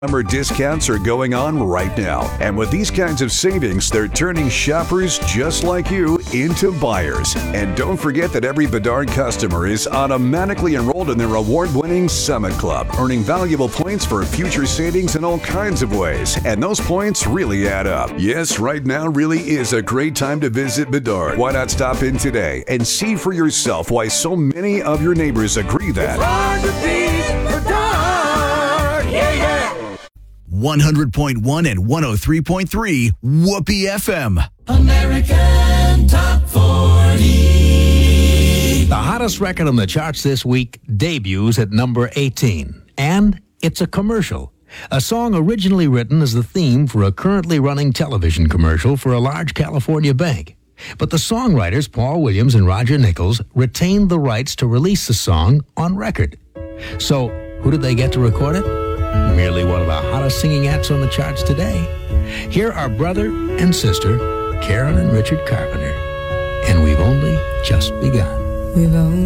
Summer discounts are going on right now. And with these kinds of savings, they're turning shoppers just like you into buyers. And don't forget that every Bedard customer is automatically enrolled in their award-winning Summit Club, earning valuable points for future savings in all kinds of ways. And those points really add up. Yes, right now really is a great time to visit Bedard. Why not stop in today and see for yourself why so many of your neighbors agree that it's hard to beat Bedard. Yeah, yeah. 100.1 and 103.3 Whoopee FM. American Top 40. The hottest record on the charts this week debuts at number 18. And it's a commercial. A song originally written as the theme for a currently running television commercial for a large California bank. But the songwriters, Paul Williams and Roger Nichols, retained the rights to release the song on record. So, who did they get to record it? Merely one of the hottest singing acts on the charts today. Here are brother and sister, Karen and Richard Carpenter. And we've only just begun.